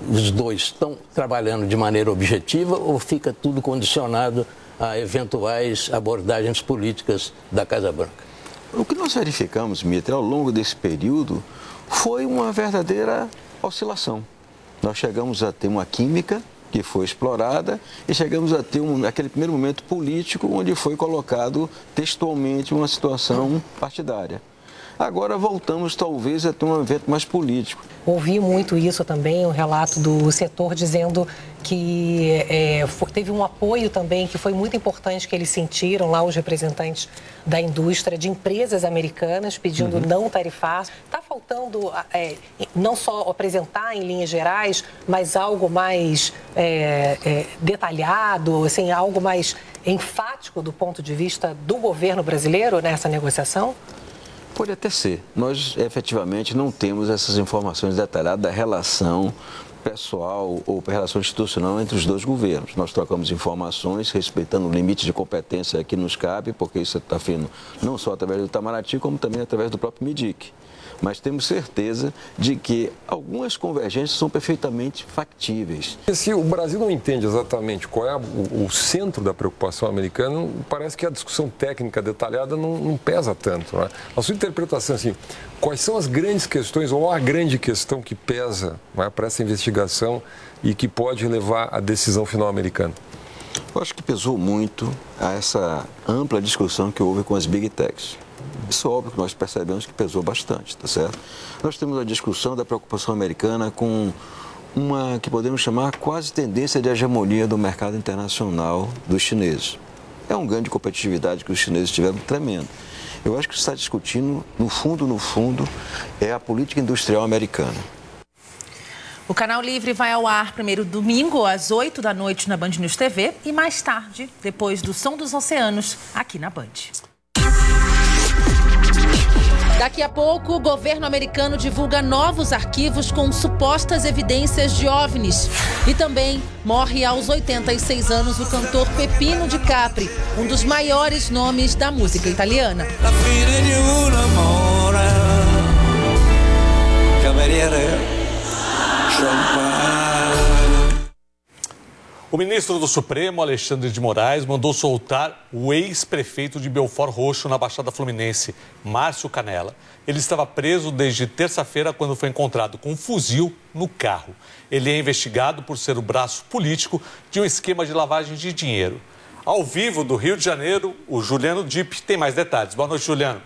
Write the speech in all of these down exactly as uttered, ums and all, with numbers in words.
os dois estão trabalhando de maneira objetiva ou fica tudo condicionado a eventuais abordagens políticas da Casa Branca? O que nós verificamos, Mitre, ao longo desse período foi uma verdadeira oscilação. Nós chegamos a ter uma química que foi explorada e chegamos a ter um, aquele primeiro momento político onde foi colocado textualmente uma situação partidária. Agora voltamos talvez a ter um evento mais político. Ouvi muito isso também, o relato do setor dizendo que é, teve um apoio também que foi muito importante que eles sentiram lá, os representantes da indústria, de empresas americanas pedindo uhum. não tarifar. Está faltando é, não só apresentar em linhas gerais, mas algo mais é, é, detalhado, assim, algo mais enfático do ponto de vista do governo brasileiro nessa negociação? Pode até ser. Nós, efetivamente, não temos essas informações detalhadas da relação pessoal ou relação institucional entre os dois governos. Nós trocamos informações respeitando o limite de competência que nos cabe, porque isso está fino não só através do Itamaraty, como também através do próprio MIDIC. Mas temos certeza de que algumas convergências são perfeitamente factíveis. Se o Brasil não entende exatamente qual é o, o centro da preocupação americana, parece que a discussão técnica detalhada não, não pesa tanto. Né? A sua interpretação, assim, quais são as grandes questões ou a grande questão que pesa, né, para essa investigação e que pode levar à decisão final americana? Eu acho que pesou muito a essa ampla discussão que houve com as Big Techs. Isso é óbvio que nós percebemos que pesou bastante, tá certo? Nós temos a discussão da preocupação americana com uma que podemos chamar quase tendência de hegemonia do mercado internacional dos chineses. É um ganho de competitividade que os chineses tiveram tremendo. Eu acho que está discutindo, no fundo, no fundo, é a política industrial americana. O Canal Livre vai ao ar primeiro domingo, às oito da noite, na Band News T V e mais tarde, depois do Som dos Oceanos, aqui na Band. Daqui a pouco, o governo americano divulga novos arquivos com supostas evidências de OVNIs. E também morre aos oitenta e seis anos o cantor Peppino Di Capri, um dos maiores nomes da música italiana. O ministro do Supremo, Alexandre de Moraes, mandou soltar o ex-prefeito de Belford Roxo, na Baixada Fluminense, Márcio Canella. Ele estava preso desde terça-feira, quando foi encontrado com um fuzil no carro. Ele é investigado por ser o braço político de um esquema de lavagem de dinheiro. Ao vivo do Rio de Janeiro, o Juliano Dipp tem mais detalhes. Boa noite, Juliano.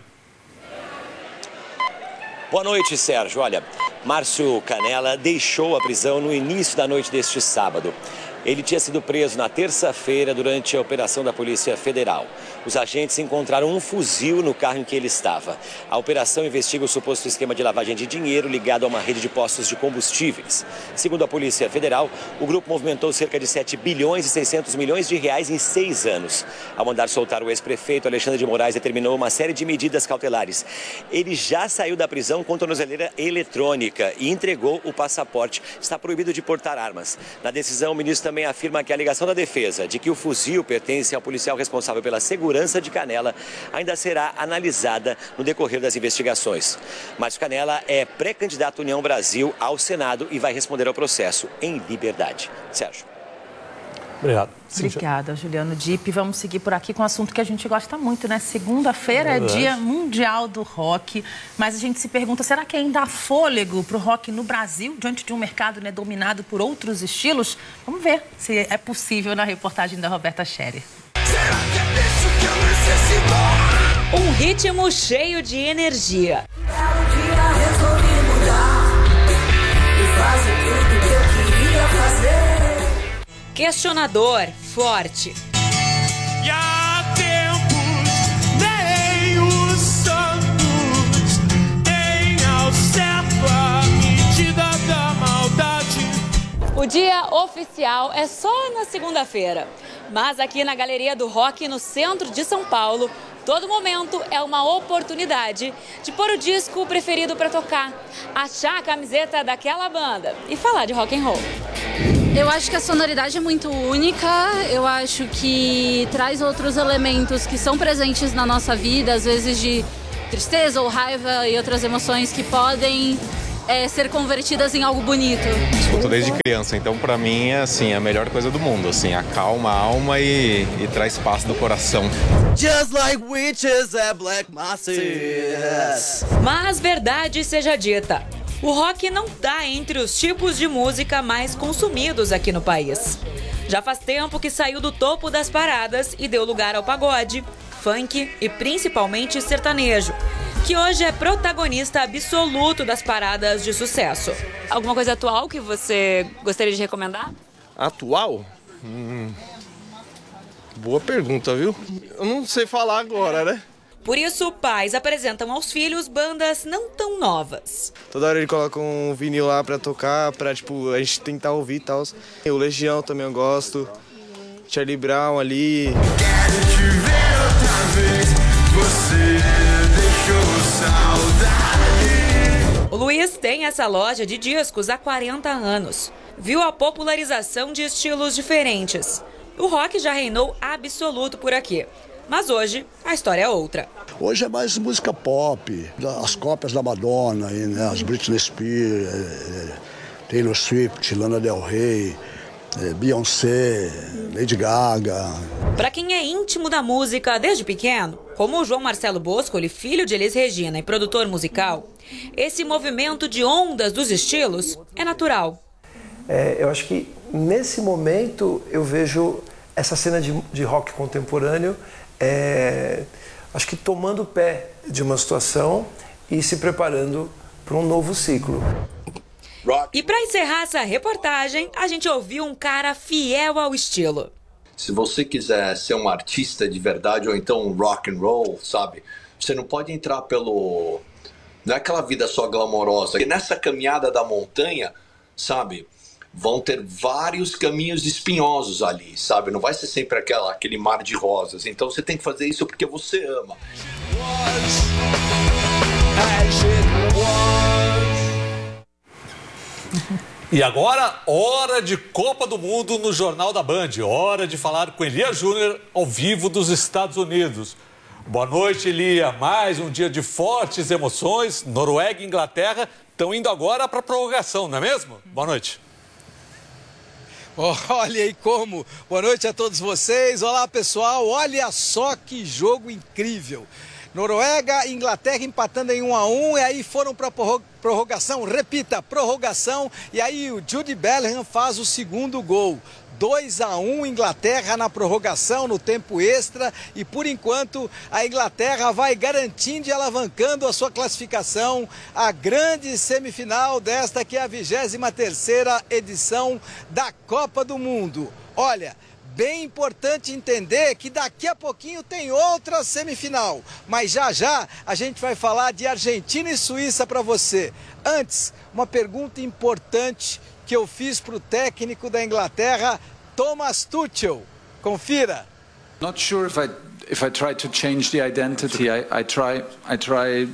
Boa noite, Sérgio. Olha, Márcio Canella deixou a prisão no início da noite deste sábado. Ele tinha sido preso na terça-feira durante a operação da Polícia Federal. Os agentes encontraram um fuzil no carro em que ele estava. A operação investiga o suposto esquema de lavagem de dinheiro ligado a uma rede de postos de combustíveis. Segundo a Polícia Federal, o grupo movimentou cerca de sete bilhões e seiscentos milhões de reais em seis anos. Ao mandar soltar o ex-prefeito, Alexandre de Moraes determinou uma série de medidas cautelares. Ele já saiu da prisão com tornozeleira eletrônica e entregou o passaporte. Está proibido de portar armas. Na decisão, o ministro também afirma que a alegação da defesa de que o fuzil pertence ao policial responsável pela segurança de Canella ainda será analisada no decorrer das investigações. Márcio Canella é pré-candidato União Brasil ao Senado e vai responder ao processo em liberdade. Sérgio. Obrigado. Obrigada, Juliano Dipp. Vamos seguir por aqui com um assunto que a gente gosta muito, né? Segunda-feira é, é Dia Mundial do Rock, mas a gente se pergunta, será que ainda há fôlego para o rock no Brasil, diante de um mercado, né, dominado por outros estilos? Vamos ver se é possível na reportagem da Roberta Scherer. Um ritmo cheio de energia. Questionador, forte. E há tempos, nem os santos têm ao certo a medida da maldade. O dia oficial é só na segunda-feira, mas aqui na Galeria do Rock, no centro de São Paulo, todo momento é uma oportunidade de pôr o disco preferido para tocar, achar a camiseta daquela banda e falar de rock and roll. Eu acho que a sonoridade é muito única, eu acho que traz outros elementos que são presentes na nossa vida, às vezes de tristeza ou raiva e outras emoções que podem é, ser convertidas em algo bonito? Escuto desde criança, então pra mim é assim, a melhor coisa do mundo, assim, acalma a alma e, e traz paz do coração. Just like witches at black masses. Mas verdade seja dita, o rock não tá entre os tipos de música mais consumidos aqui no país. Já faz tempo que saiu do topo das paradas e deu lugar ao pagode, funk e principalmente sertanejo, que hoje é protagonista absoluto das paradas de sucesso. Alguma coisa atual que você gostaria de recomendar? Atual? Hum, boa pergunta, viu? Eu não sei falar agora, né? Por isso, pais apresentam aos filhos bandas não tão novas. Toda hora ele coloca um vinil lá pra tocar, pra tipo, a gente tentar ouvir e tal. O Legião também eu gosto. Charlie Brown ali. Quero te ver outra vez, você deixou saudade. O Luiz tem essa loja de discos há quarenta anos. Viu a popularização de estilos diferentes. O rock já reinou absoluto por aqui. Mas hoje, a história é outra. Hoje é mais música pop, as cópias da Madonna, né? As Britney Spears, Taylor Swift, Lana Del Rey, Beyoncé, Lady Gaga. Para quem é íntimo da música desde pequeno, como o João Marcelo Boscoli, filho de Elis Regina e produtor musical, esse movimento de ondas dos estilos é natural. É, eu acho que nesse momento eu vejo essa cena de, de rock contemporâneo É, acho que tomando pé de uma situação e se preparando para um novo ciclo. E para encerrar essa reportagem, a gente ouviu um cara fiel ao estilo. Se você quiser ser um artista de verdade ou então um rock and roll, sabe? Você não pode entrar pelo... Não é aquela vida só glamourosa. E nessa caminhada da montanha, sabe? Vão ter vários caminhos espinhosos ali, sabe? Não vai ser sempre aquela, aquele mar de rosas. Então você tem que fazer isso porque você ama. E agora, hora de Copa do Mundo no Jornal da Band. Hora de falar com Elia Júnior ao vivo dos Estados Unidos. Boa noite, Elia. Mais um dia de fortes emoções. Noruega e Inglaterra estão indo agora para a prorrogação, não é mesmo? Boa noite. Olha aí como. Boa noite a todos vocês. Olá, pessoal. Olha só que jogo incrível. Noruega e Inglaterra empatando em um a um e aí foram para prorrogação. Repita, prorrogação. E aí o Jude Bellingham faz o segundo gol. dois a um Inglaterra na prorrogação, no tempo extra, e por enquanto a Inglaterra vai garantindo e alavancando a sua classificação à grande semifinal desta que é a vigésima terceira edição da Copa do Mundo. Olha, bem importante entender que daqui a pouquinho tem outra semifinal, mas já já a gente vai falar de Argentina e Suíça para você. Antes, uma pergunta importante que eu fiz para o técnico da Inglaterra, Thomas Tuchel. Confira. Not sure if I if I try to change the identity. I, I try I try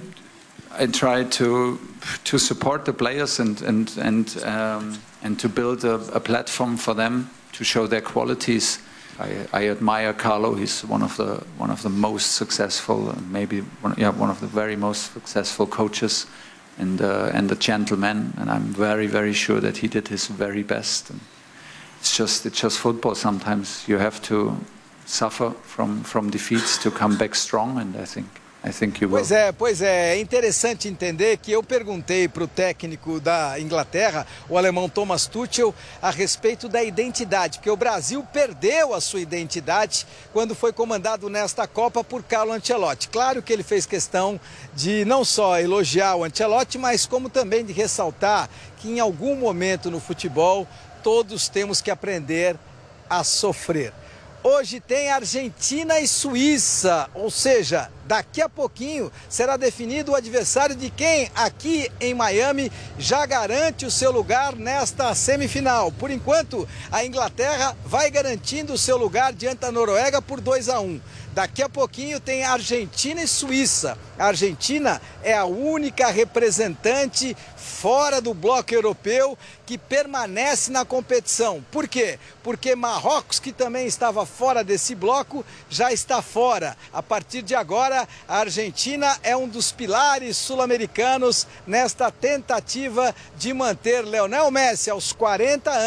I try to to support the players and and and um, and to build a, a platform for them to show their qualities. I, I admire Carlo. He's one of the one of the most successful, maybe one, yeah, one of the very most successful coaches. And, uh, and a gentleman, and I'm very, very sure that he did his very best. And it's just, it's just football. Sometimes you have to suffer from, from defeats to come back strong, and I think, I think you will. Pois é, pois é. É interessante entender que eu perguntei para o técnico da Inglaterra, o alemão Thomas Tuchel, a respeito da identidade, porque o Brasil perdeu a sua identidade quando foi comandado nesta Copa por Carlo Ancelotti. Claro que ele fez questão de não só elogiar o Ancelotti, mas como também de ressaltar que em algum momento no futebol todos temos que aprender a sofrer. Hoje tem Argentina e Suíça, ou seja, daqui a pouquinho será definido o adversário de quem aqui em Miami já garante o seu lugar nesta semifinal. Por enquanto, a Inglaterra vai garantindo o seu lugar diante da Noruega por dois a um. Daqui a pouquinho tem Argentina e Suíça. A Argentina é a única representante fora do bloco europeu que permanece na competição. Por quê? Porque Marrocos, que também estava fora desse bloco, já está fora. A partir de agora, Agora, a Argentina é um dos pilares sul-americanos nesta tentativa de manter Lionel Messi aos quarenta anos